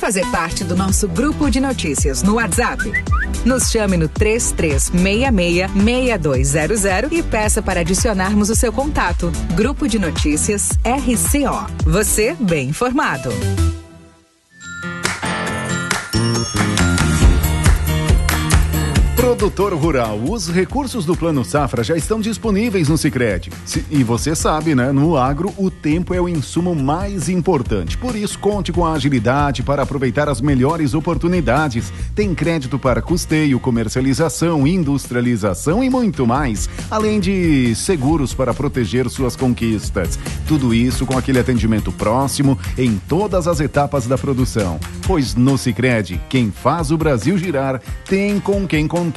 fazer parte do nosso grupo de notícias no WhatsApp? Nos chame no 3366-6200 e peça para adicionarmos o seu contato. Grupo de Notícias RCO. Você bem informado. Produtor rural, os recursos do Plano Safra já estão disponíveis no Sicredi. E você sabe, né? No agro, o tempo é o insumo mais importante. Por isso, conte com a agilidade para aproveitar as melhores oportunidades. Tem crédito para custeio, comercialização, industrialização e muito mais. Além de seguros para proteger suas conquistas. Tudo isso com aquele atendimento próximo em todas as etapas da produção. Pois no Sicredi, quem faz o Brasil girar tem com quem contar.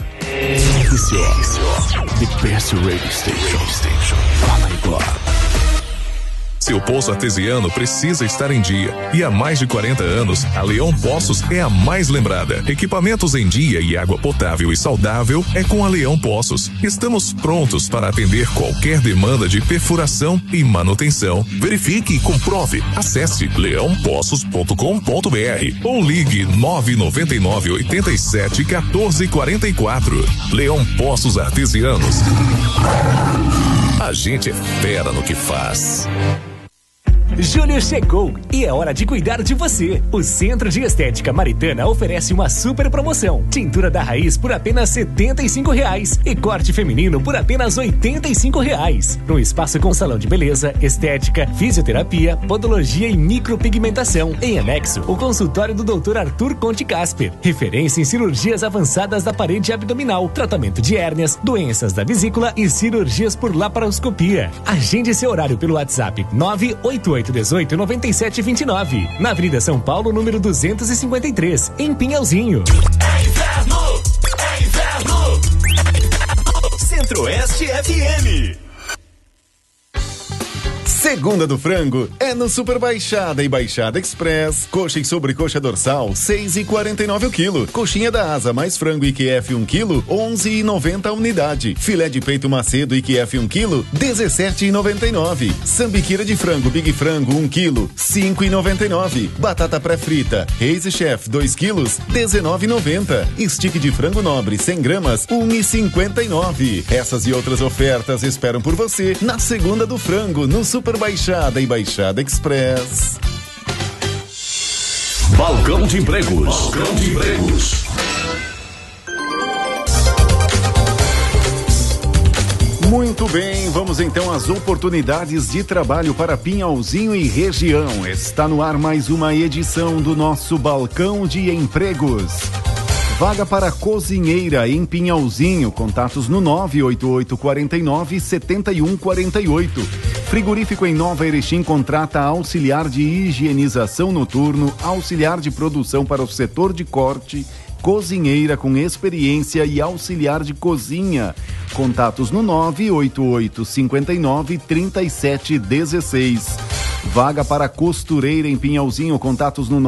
The best radio station. Fala igual. Seu poço artesiano precisa estar em dia. E há mais de 40 anos, a Leão Poços é a mais lembrada. Equipamentos em dia e água potável e saudável é com a Leão Poços. Estamos prontos para atender qualquer demanda de perfuração e manutenção. Verifique e comprove. Acesse leãopoços.com.br ou ligue 999 87 14 44. Leão Poços Artesianos. A gente é fera no que faz. Julho chegou e é hora de cuidar de você. O Centro de Estética Maritana oferece uma super promoção. Tintura da raiz por apenas R$75 e corte feminino por apenas R$85. No espaço com salão de beleza, estética, fisioterapia, podologia e micropigmentação. Em anexo, o consultório do Dr. Arthur Conte Casper. Referência em cirurgias avançadas da parede abdominal, tratamento de hérnias, doenças da vesícula e cirurgias por laparoscopia. Agende seu horário pelo WhatsApp 988189729, na Avenida São Paulo, número 253, em Pinhalzinho. É inverno! É inverno! Centro-Oeste FM. Segunda do frango é no Super Baixada e Baixada Express. Coxa e sobrecoxa dorsal, R$6,49 o quilo. Coxinha da asa mais frango IQF 1 quilo, R$11,90 a unidade. Filé de peito macedo IQF 1 quilo, R$17,99. Sambiquira de frango Big Frango 1 quilo, R$5,99. Batata pré-frita Reis Chef 2 quilos, R$19,90. Stick de frango nobre 100 gramas, R$1,59. Essas e outras ofertas esperam por você na Segunda do Frango, no Super Baixada e Baixada Express. Balcão de Empregos. Balcão de Empregos. Muito bem, vamos então às oportunidades de trabalho para Pinhalzinho e região. Está no ar mais uma edição do nosso Balcão de Empregos. Vaga para cozinheira em Pinhalzinho, contatos no 98849-7148. Frigorífico em Nova Erechim contrata auxiliar de higienização noturno, auxiliar de produção para o setor de corte, cozinheira com experiência e auxiliar de cozinha. Contatos no 98859-3716. Vaga para costureira em Pinhalzinho, contatos no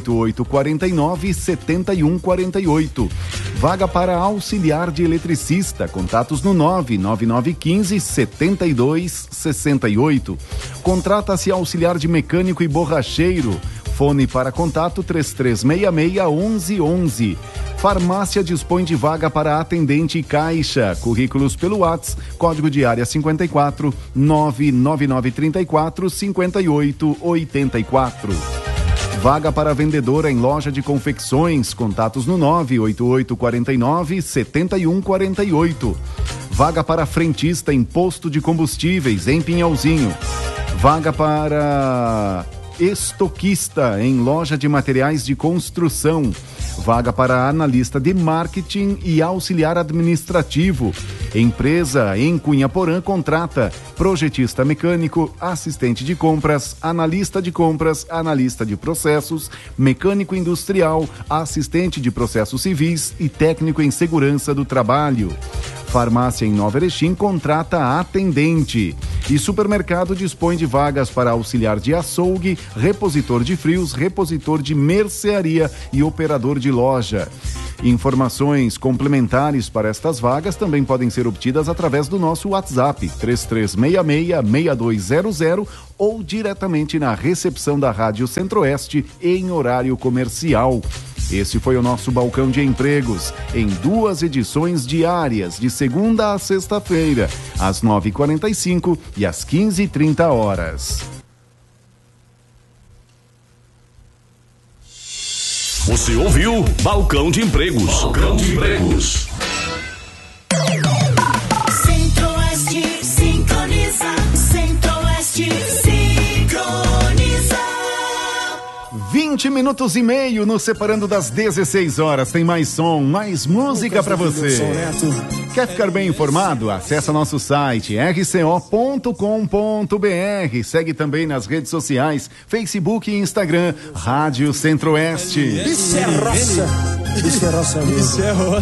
98849-7148. Vaga para auxiliar de eletricista, contatos no 99915-7268. Contrata-se auxiliar de mecânico e borracheiro. Fone para contato 3366-1111. Farmácia dispõe de vaga para atendente e caixa. Currículos pelo WhatsApp, código de área 54 99934 5884. Vaga para vendedora em loja de confecções. Contatos no 98849-7148. Vaga para frentista em posto de combustíveis em Pinhalzinho. Vaga para estoquista em loja de materiais de construção. Vaga para analista de marketing e auxiliar administrativo. Empresa em Cunha Porã contrata projetista mecânico, assistente de compras, analista de processos, mecânico industrial, assistente de processos civis e técnico em segurança do trabalho. Farmácia em Nova Erechim contrata atendente. E supermercado dispõe de vagas para auxiliar de açougue, repositor de frios, repositor de mercearia e operador de loja. Informações complementares para estas vagas também podem ser obtidas através do nosso WhatsApp 3366-6200 ou diretamente na recepção da Rádio Centro-Oeste em horário comercial. Esse foi o nosso Balcão de Empregos, em 2 edições diárias, de segunda a sexta-feira, às 9h45 e às 15h30. Você ouviu Balcão de Empregos. Balcão de Empregos. Centro-Oeste sincroniza. Centro-Oeste sincroniza. 20 minutos e meio nos separando das 16 horas. Tem mais som, mais música para você. Quer ficar bem informado? Acesse nosso site rco.com.br. Segue também nas redes sociais, Facebook e Instagram, Rádio Centro-Oeste. Isso é roça. Isso é roça mesmo. Isso é roça.